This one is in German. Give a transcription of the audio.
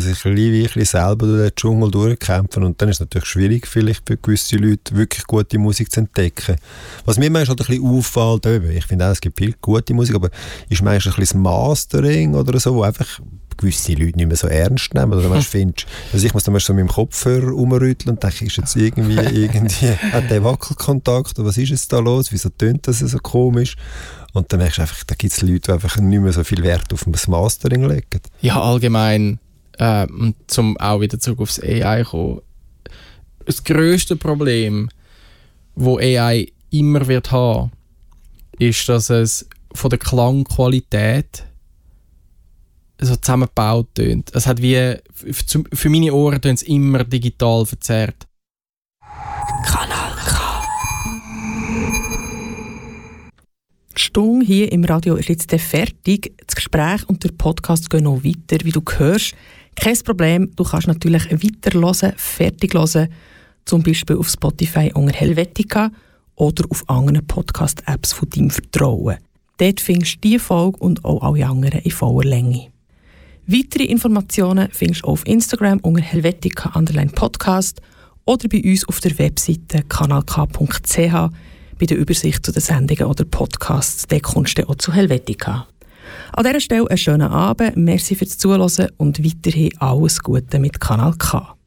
muss sich ein bisschen selber durch den Dschungel durchkämpfen und dann ist es natürlich schwierig, vielleicht für gewisse Leute wirklich gute Musik zu entdecken. Was mir manchmal halt ein bisschen auffällt, ich finde auch, es gibt viel gute Musik, aber ist manchmal ein bisschen das Mastering oder so, wo einfach gewisse Leute nicht mehr so ernst nehmen. Oder du findest, also ich muss dann mal so mit dem Kopfhörer rumrütteln und denke, ist jetzt irgendwie hat der Wackelkontakt oder was ist jetzt da los? Wieso tönt das so komisch? Und dann merkst du einfach, da gibt es Leute, die einfach nicht mehr so viel Wert auf das Mastering legen. Ja, allgemein, zum auch wieder zurück aufs AI kommen. Das grösste Problem, das AI immer wird haben, ist, dass es von der Klangqualität so zusammengebaut tönt. Es hat wie, für meine Ohren tönt es immer digital verzerrt. Kanal K. Die Stunde hier im Radio ist jetzt fertig. Das Gespräch und der Podcast gehen noch weiter, wie du hörst. Kein Problem, du kannst natürlich weiter hören, fertig hören, zum Beispiel auf Spotify unter Helvetica oder auf anderen Podcast-Apps von deinem Vertrauen. Dort findest du diese Folge und auch alle anderen in voller Länge. Weitere Informationen findest du auf Instagram unter helvetica_podcast oder bei uns auf der Webseite kanalk.ch bei der Übersicht zu den Sendungen oder Podcasts. Dort kommst du auch zu Helvetica. An dieser Stelle einen schönen Abend, merci fürs Zuhören und weiterhin alles Gute mit Kanal K.